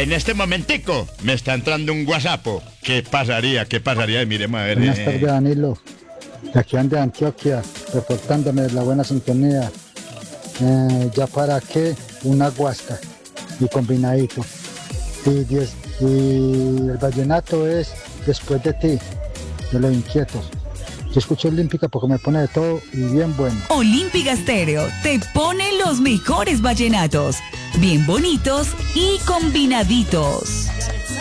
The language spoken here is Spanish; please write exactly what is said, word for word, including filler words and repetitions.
en este momentico me está entrando un WhatsApp. ¿Qué pasaría? ¿Qué pasaría? Miremos a ver. Buenas eh. tardes, Danilo. De aquí ande Antioquia, reportándome la buena sintonía. Eh, ya para qué una guasca y combinadito. Y, diez, y el vallenato es Después de ti, de los Inquietos. Yo escucho Olímpica porque me pone de todo y bien bueno. Olímpica Estéreo te pone los mejores vallenatos, bien bonitos y combinaditos.